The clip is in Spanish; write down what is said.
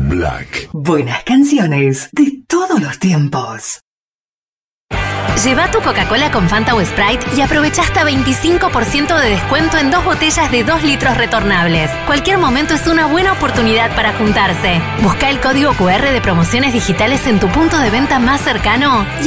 Black. Buenas canciones de todos los tiempos. Lleva tu Coca-Cola con Fanta o Sprite y aprovecha hasta 25% de descuento en 2 botellas de 2 litros retornables. Cualquier momento es una buena oportunidad para juntarse. Busca el código QR de promociones digitales en tu punto de venta más cercano y